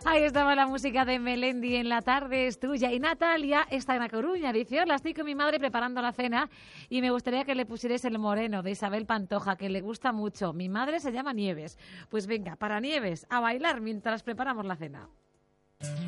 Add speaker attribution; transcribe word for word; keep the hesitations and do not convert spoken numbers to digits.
Speaker 1: Ahí estaba la música de Melendi en La tarde es tuya. Y Natalia está en A Coruña. Dice, hola, estoy con mi madre preparando la cena y me gustaría que le pusierais El Moreno de Isabel Pantoja, que le gusta mucho. Mi madre se llama Nieves. Pues venga, para Nieves, a bailar mientras preparamos la cena.